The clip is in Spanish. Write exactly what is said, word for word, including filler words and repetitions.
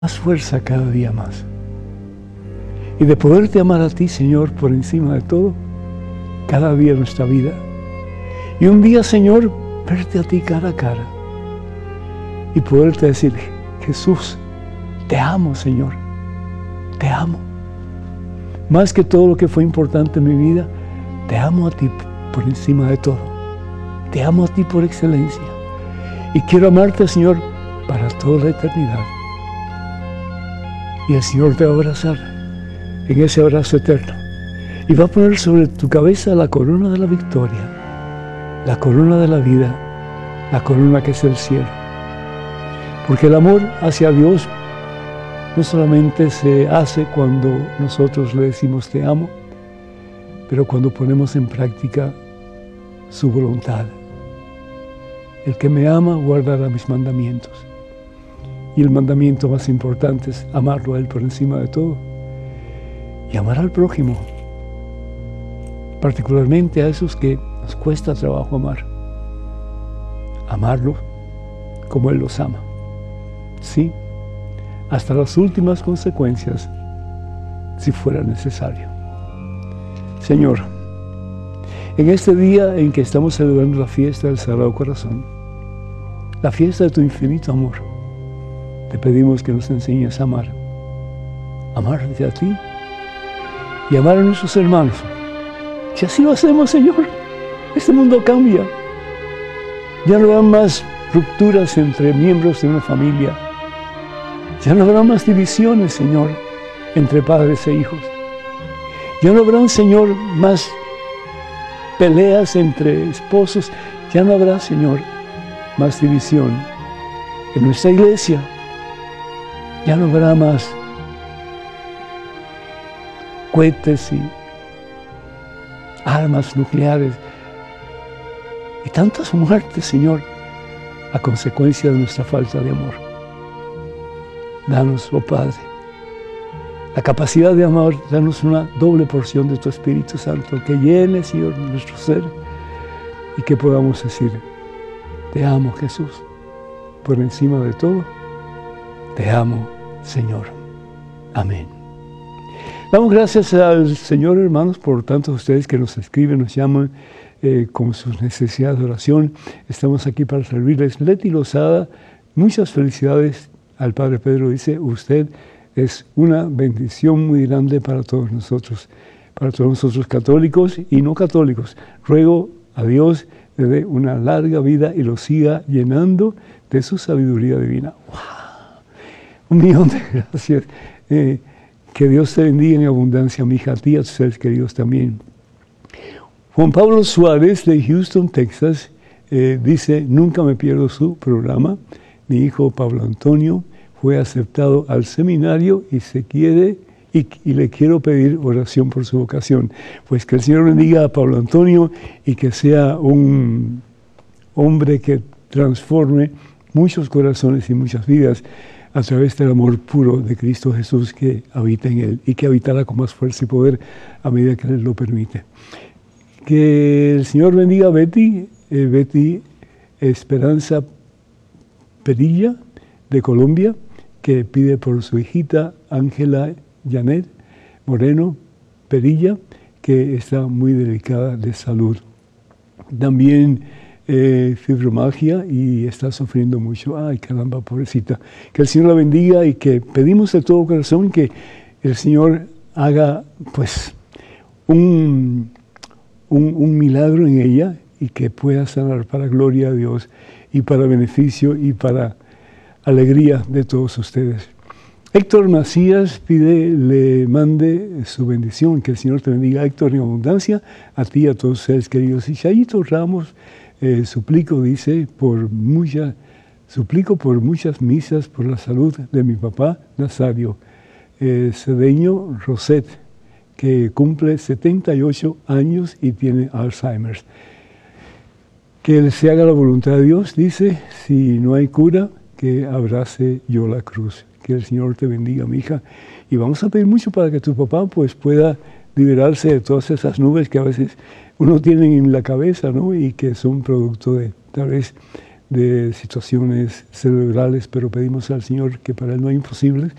más fuerza cada día más. Y de poderte amar a ti, Señor, por encima de todo, cada día de nuestra vida. Y un día, Señor, verte a ti cara a cara y poderte decir: Jesús, te amo, Señor, te amo. Más que todo lo que fue importante en mi vida, te amo a ti por encima de todo. Te amo a ti por excelencia. Y quiero amarte, Señor, para toda la eternidad. Y el Señor te va a abrazar en ese abrazo eterno. Y va a poner sobre tu cabeza la corona de la victoria, la corona de la vida, la corona que es el cielo. Porque el amor hacia Dios no solamente se hace cuando nosotros le decimos te amo, pero cuando ponemos en práctica su voluntad. El que me ama guardará mis mandamientos. Y el mandamiento más importante es amarlo a Él por encima de todo. Y amar al prójimo, particularmente a esos que nos cuesta trabajo amar. Amarlos como Él los ama. Sí, hasta las últimas consecuencias, si fuera necesario. Señor, en este día en que estamos celebrando la fiesta del Sagrado Corazón, la fiesta de tu infinito amor, te pedimos que nos enseñes a amar, amarte a ti y amar a nuestros hermanos. Si así lo hacemos, Señor, este mundo cambia. Ya no habrá más rupturas entre miembros de una familia. Ya no habrá más divisiones, Señor, entre padres e hijos. Ya no habrá, Señor, más peleas entre esposos. Ya no habrá, Señor, más división en nuestra iglesia. Ya no habrá más cohetes y armas nucleares y tantas muertes, Señor, a consecuencia de nuestra falta de amor. Danos, oh Padre, la capacidad de amar, danos una doble porción de tu Espíritu Santo que llene, Señor, nuestro ser y que podamos decir: te amo, Jesús, por encima de todo, te amo, Señor. Amén. Damos gracias al Señor, hermanos, por tantos de ustedes que nos escriben, nos llaman eh, con sus necesidades de oración. Estamos aquí para servirles. Leti Lozada, muchas felicidades al Padre Pedro. Dice: usted es una bendición muy grande para todos nosotros, para todos nosotros católicos y no católicos. Ruego a Dios le dé una larga vida y lo siga llenando de su sabiduría divina. ¡Wow! Un millón de gracias. Eh, que Dios te bendiga en abundancia, mi hija, a ti y a tus seres queridos también. Juan Pablo Suárez, de Houston, Texas, eh, dice: nunca me pierdo su programa. Mi hijo Pablo Antonio fue aceptado al seminario y se quiere y, y le quiero pedir oración por su vocación. Pues que el Señor bendiga a Pablo Antonio y que sea un hombre que transforme muchos corazones y muchas vidas a través del amor puro de Cristo Jesús que habita en él y que habitará con más fuerza y poder a medida que Él lo permite. Que el Señor bendiga a Betty, eh, Betty Esperanza Perilla, de Colombia, que pide por su hijita Ángela Janet Moreno Perilla, que está muy delicada de salud. También eh, fibromialgia y está sufriendo mucho. Ay, caramba, pobrecita. Que el Señor la bendiga y que pedimos de todo corazón que el Señor haga pues un, un, un milagro en ella y que pueda sanar para gloria a Dios y para beneficio y para alegría de todos ustedes. Héctor Macías pide, le mande su bendición, que el Señor te bendiga, Héctor, en abundancia, a ti y a todos ustedes queridos. Y Chayito Ramos, eh, suplico, dice, por mucha, suplico por muchas misas por la salud de mi papá Nazario eh, Cedeño Roset, que cumple setenta y ocho años y tiene Alzheimer. Que se haga la voluntad de Dios, dice, si no hay cura, que abrace yo la cruz. Que el Señor te bendiga, mi hija. Y vamos a pedir mucho para que tu papá pues, pueda liberarse de todas esas nubes que a veces uno tiene en la cabeza, ¿no? Y que son producto de, tal vez, de situaciones cerebrales, pero pedimos al Señor que para Él no hay imposibles